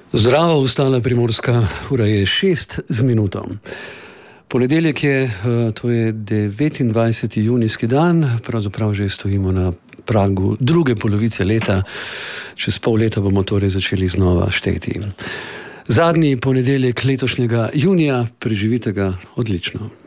Zdravo, ustala Primorska, ura je 6:00. Ponedeljek je, to je 29. junijski dan, pravzaprav že stojimo na pragu druge polovice leta. Čez pol leta bomo torej začeli znova šteti. Zadnji ponedeljek letošnjega junija, preživite ga odlično.